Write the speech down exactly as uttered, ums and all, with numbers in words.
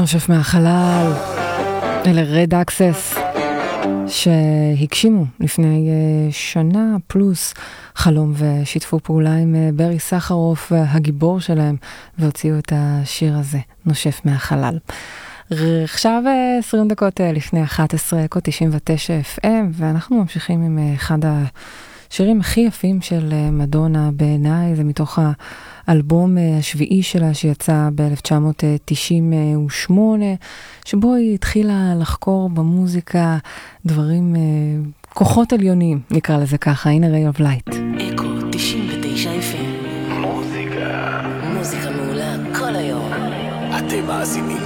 נושף מהחלל, אלה רד אקסס שהגשימו לפני שנה פלוס חלום ושיתפו פעולה עם ברי סחרוף הגיבור שלהם והוציאו את השיר הזה, נושף מהחלל. עכשיו עשרים דקות לפני אחת עשרה, אקו תשעים ותשע אף אם, ואנחנו ממשיכים עם אחד השירים הכי יפים של מדונה בעיניי, זה מתוך האלבום השביעי שלה שיצא ב-אלף תשע מאות תשעים ושמונה, שבו היא התחילה לחקור במוזיקה דברים, כוחות עליונים, נקרא לזה ככה, הנה ray of light. אקו תשעים ותשע אף אם. מוזיקה. מוזיקה מעולה כל היום. אתם מאזינים